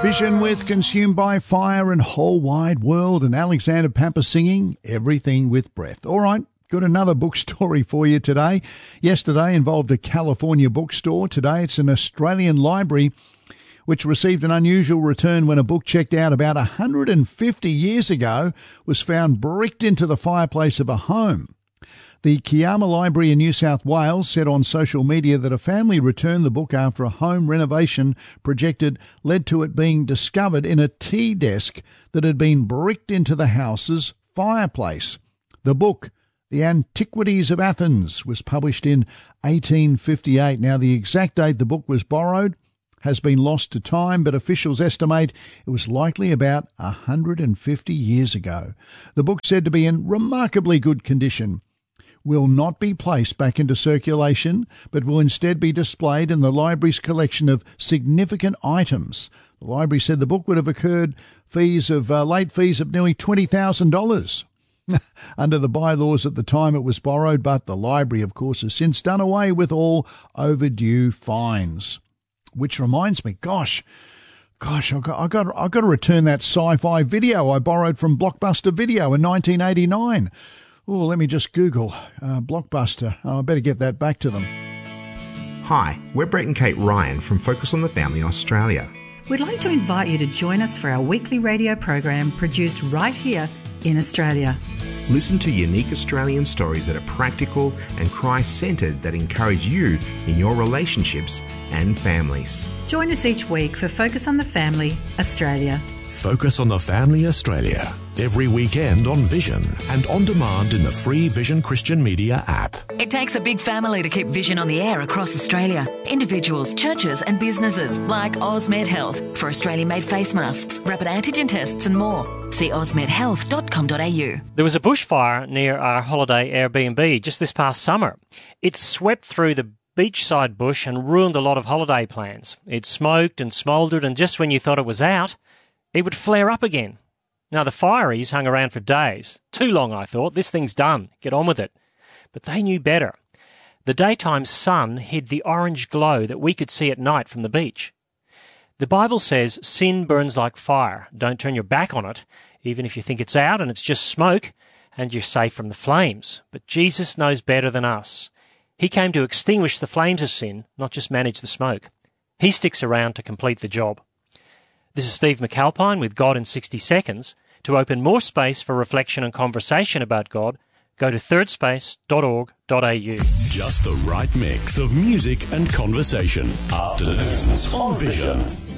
Vision with Consumed by Fire and Whole Wide World, and Alexander Papa singing Everything with Breath. All right, got another book story for you today. Yesterday involved a California bookstore. Today it's an Australian library which received an unusual return when a book checked out about 150 years ago was found bricked into the fireplace of a home. The Kiama Library in New South Wales said on social media that a family returned the book after a home renovation project led to it being discovered in a tea desk that had been bricked into the house's fireplace. The book, The Antiquities of Athens, was published in 1858. Now, the exact date the book was borrowed has been lost to time, but officials estimate it was likely about 150 years ago. The book, said to be in remarkably good condition, will not be placed back into circulation, but will instead be displayed in the library's collection of significant items. The library said the book would have incurred late fees of nearly $20,000 under the bylaws at the time it was borrowed, but the library, of course, has since done away with all overdue fines. Which reminds me, gosh, I've got to return that sci-fi video I borrowed from Blockbuster Video in 1989. Oh, let me just Google Blockbuster. Oh, I better get that back to them. Hi, we're Brett and Kate Ryan from Focus on the Family Australia. We'd like to invite you to join us for our weekly radio program produced right here in Australia. Listen to unique Australian stories that are practical and Christ-centred that encourage you in your relationships and families. Join us each week for Focus on the Family Australia. Focus on the Family Australia, every weekend on Vision and on demand in the free Vision Christian Media app. It takes a big family to keep Vision on the air across Australia. Individuals, churches and businesses like AusMed Health for Australian-made face masks, rapid antigen tests and more. See ausmedhealth.com.au. There was a bushfire near our holiday Airbnb just this past summer. It swept through the beachside bush and ruined a lot of holiday plans. It smoked and smouldered, and just when you thought it was out, it would flare up again. Now, the fireys hung around for days. Too long, I thought. This thing's done. Get on with it. But they knew better. The daytime sun hid the orange glow that we could see at night from the beach. The Bible says sin burns like fire. Don't turn your back on it, even if you think it's out and it's just smoke and you're safe from the flames. But Jesus knows better than us. He came to extinguish the flames of sin, not just manage the smoke. He sticks around to complete the job. This is Steve McAlpine with God in 60 Seconds. To open more space for reflection and conversation about God, go to thirdspace.org.au. Just the right mix of music and conversation. Afternoons on Vision.